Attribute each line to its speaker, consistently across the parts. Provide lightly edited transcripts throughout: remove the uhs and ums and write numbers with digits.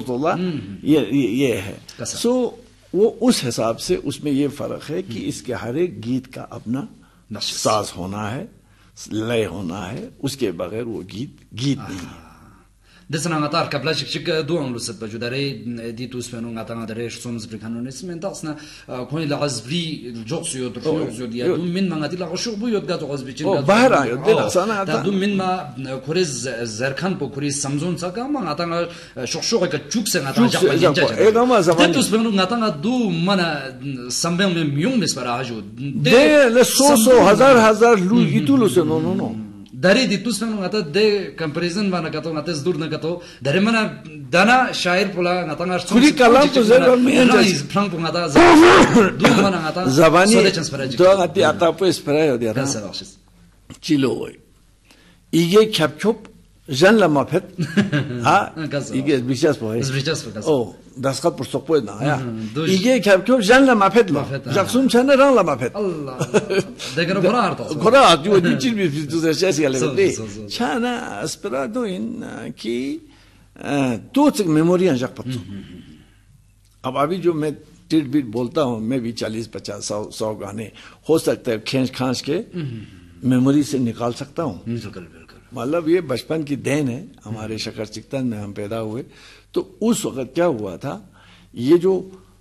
Speaker 1: اللہ یہ ہے. سو وہ اس حساب سے اس میں یہ فرق ہے کہ اس کے ہر ایک گیت کا اپنا ساز ہونا ہے, لے ہونا ہے, اس کے بغیر وہ گیت نہیں ہے.
Speaker 2: دسنا غتار قبل شك دوان لسد بجداري دي توسفنو غتان دري شومز بريكانونس من داسنا كوني لغزبري الجوكسيو دريوزيو دي من ما غادي لغشو بو يود غاتو غزبيچين
Speaker 1: غاتو بهرا يود سانا
Speaker 2: دو من ما كوريز زركان بو كوريز سامزون ساكا ما غتان شوكشوغا جوكسن غتان جاپان
Speaker 1: ايغاما زمان
Speaker 2: توسفنو غتان دو مانا سامبل من ميون مسفراجو
Speaker 1: دي لسوسو هزار لو يتولو سنو نو
Speaker 2: داري دي توسفنو غتا دي كامباريزن وانا غاتو غتا زدور نغاتو داري مانا دانا شاعر بولا غتا
Speaker 1: كوري كلام تو زر مين
Speaker 2: جاز فرانك غتا دو مانا غتا
Speaker 1: زباني دو غتي اتا پو اسپرايو دي
Speaker 2: را
Speaker 1: چيلو ايگه كابچوب جن لما فت ها ايگه بيشاس بو او داسقات پرسوق بو نا يا ايگه كابچوب جن لما فت جاكسوم چن ران لما فت
Speaker 2: الله دگرو
Speaker 1: كورا جو نيچين بي تو سياسي على چانا اسپرادو ان کی تو تک میموریاں جاک پتو. اب ابھی جو میں ٹیٹ بیٹ بولتا ہوں میں بھی 40-50-100 گانے ہو سکتا ہے کھینچ کھانچ کے میموری سے نکال سکتا ہوں. مطلب یہ بچپن کی دین ہے. ہمارے شکر چکتن میں ہم پیدا ہوئے تو اس وقت کیا ہوا تھا, یہ جو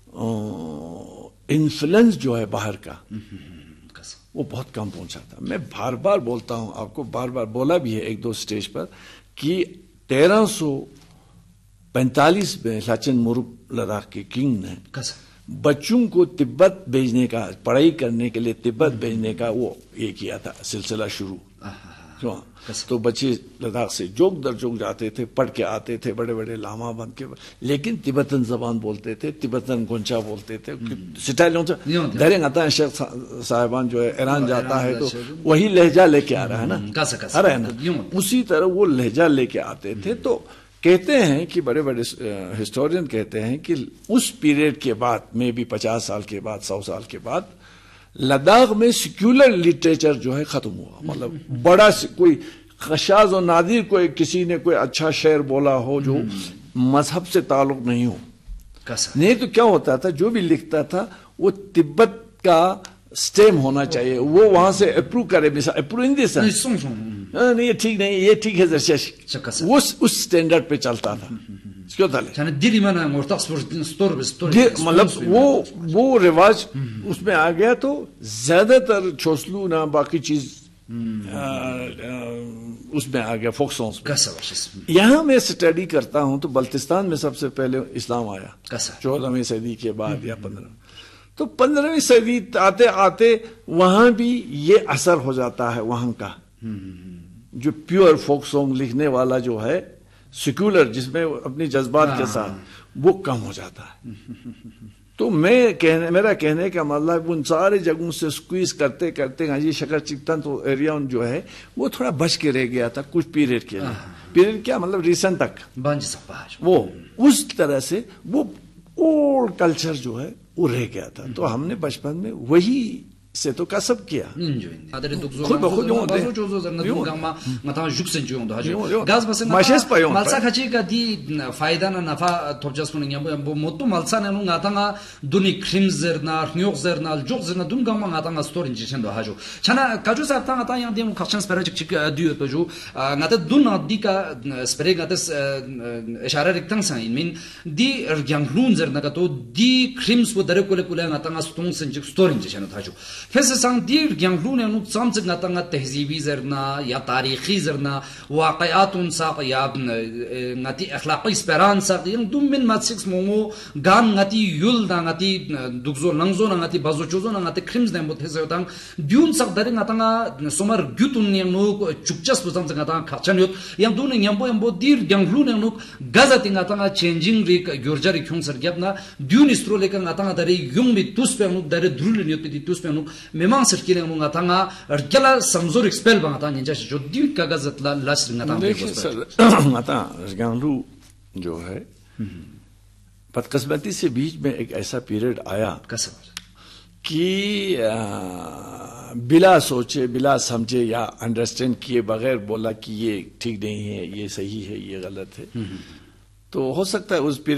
Speaker 1: انفلوئنس جو ہے باہر کا وہ بہت کم پہنچا تھا. میں بار بار بولتا ہوں, آپ کو بار بار بولا بھی ہے ایک دو سٹیج پر, کہ 1345 میں لاچن مورک لداخ کے کنگ نے بچوں کو تبت بھیجنے کا, پڑھائی کرنے کے لیے تبت بھیجنے کا وہ یہ کیا تھا سلسلہ شروع. تو بچے لداخ سے جوک در جوک جاتے تھے, پڑھ کے آتے تھے, بڑے بڑے لاما بن کے, لیکن تبتن زبان بولتے تھے, تبتن گونچا بولتے تھے. سٹائلوں سے ڈریں آتا ہے شیخ صاحبان جو ہے ایران جاتا ہے تو وہی لہجہ لے کے آ رہا ہے نا, آ رہا ہے نا, اسی طرح وہ لہجہ لے کے آتے تھے. تو کہتے ہیں کہ بڑے بڑے ہسٹورین کہتے ہیں کہ اس پیریڈ کے بعد میں بھی 50 سال کے بعد 100 سال کے بعد لداخ میں سیکولر لٹریچر جو ہے ختم ہوا. مطلب بڑا کوئی خشاز و نادر کوئی کسی نے کوئی اچھا شعر بولا ہو جو مذہب سے تعلق نہیں ہو. نہیں تو کیا ہوتا تھا, جو بھی لکھتا تھا وہ تبت کا سٹیم ہونا چاہیے, وہ وہاں سے اپروو کرے. اپروو ان دس نہیں یہ ٹھیک نہیں, یہ ٹھیک ہے, وہ اس سٹینڈرڈ پہ چلتا تھا. مطلب وہ رواج اس میں آ گیا. تو زیادہ تر چھوسلو نہ باقی چیز اس میں آ گیا, فوک سانگس. یہاں میں اسٹڈی کرتا ہوں تو بلتستان میں سب سے پہلے اسلام آیا 14ویں صدی کے بعد یا 15. تو 15ویں صدی آتے آتے وہاں بھی یہ اثر ہو جاتا ہے وہاں کا, جو پیور فوک سانگ لکھنے والا جو ہے سیکولر, جس میں اپنی جذبات کے ساتھ, وہ کم ہو جاتا ہے. تو میرا کہنے کا مطلب ان سارے جگہوں سے سکویز کرتے کرتے یہ شکر چکتن تو ایریا جو ہے وہ تھوڑا بچ کے رہ گیا تھا کچھ پیریڈ کے لیے. پیریڈ کیا مطلب ریسنٹ تک وہ اس طرر سے وہ اولڈ کلچر جو ہے وہ رہ گیا تھا. تو ہم نے بچپن میں وہی سے تو کسب کیا. خود بخود یوں ہوتے ہیں
Speaker 2: مالسا کھچی کا دی فائدہ نہ نفع تھوپجاس کو نہیں ہے موتو مالسا نے نگاتا گا دونی کریم زرنا نیوک زرنا جوک زرنا دون گاما نگاتا گا سٹور انجیشن دو ہاجو چھنا کاجو صاحب تا نگاتا یہاں دیم کھچن سپرا چک چک دیو تو جو نگاتا دون دی کا سپرے نگاتا اشارہ رکھتن سائن مین دی گیانگلون زرنا کا تو دی کریمز وہ درے کولے کولے نگاتا گا سٹون سنچک سٹور انجیشن دو ہاجو. پھر سانگ دیر گیانگلون انو سام سے نگاتا گا تہذیبی زرنا یا تاریخی زرنا واقعات ان ساق یا نگاتی اخلاقی سپران ساق یم دوم من ماتسکس مومو گان نگاتی یول دا نگاتی دکزو ننگزو نگاتی بازو چوزو نگاتی کریمز دیم بود حسیو تانگ دیون ساق داری نگاتا گا سومر گیتون نگنو چکچس بزام سے نگاتا گا کھاچن یوت یم دون یمبو دیر گیانگلون انو گازتی نگاتا گا چینجنگ ریک گیورجاری کیون سر گیب نا دیون استرو لیکن نگاتا گا داری یون بی توس پہ انو داری درول نیوت پی دی توس پہ انو میمان سرکیلیں انو نگاتا گا ارگلا سمزور ایکسپیل با نگاتا نینجا جو دیو کا گازت لاس
Speaker 1: نگاتا گیانگلو جو ہے بدقسمتی سے بیچ میں ایک ایسا پیریڈ آیا کہ بلا سوچے بلا سمجھے یا انڈرسٹینڈ کیے بغیر بولا کہ یہ ٹھیک نہیں ہے, یہ صحیح ہے, یہ غلط ہے. تو ہو سکتا ہے اس